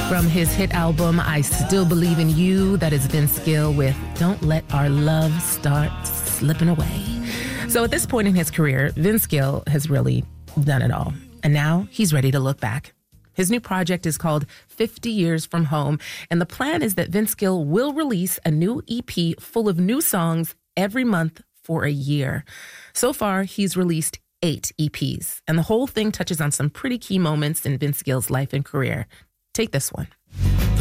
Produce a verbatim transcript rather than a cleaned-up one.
From his hit album, I Still Believe in You, that is Vince Gill with Don't Let Our Love Start Slipping Away. So at this point in his career, Vince Gill has really done it all. And now he's ready to look back. His new project is called fifty Years from Home, and the plan is that Vince Gill will release a new E P full of new songs every month for a year. So far, he's released eight E Ps, and the whole thing touches on some pretty key moments in Vince Gill's life and career. Take this one.